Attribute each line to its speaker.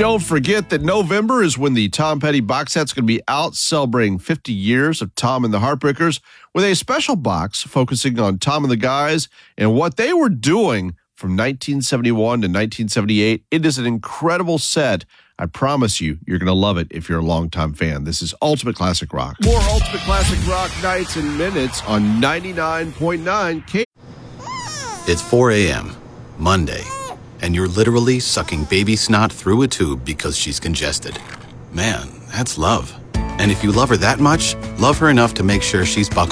Speaker 1: Don't forget that November is when the Tom Petty box set's going to be out celebrating 50 years of Tom and the Heartbreakers with a special box focusing on Tom and the guys and what they were doing from 1971 to 1978. It is an incredible set. I promise you're going to love it if you're a longtime fan. This is Ultimate Classic Rock. More Ultimate Classic Rock nights and minutes on 99.9 K.
Speaker 2: It's 4 a.m., Monday, and you're literally sucking baby snot through a tube because she's congested. Man, that's love. And if you love her that much, love her enough to make sure she's buckled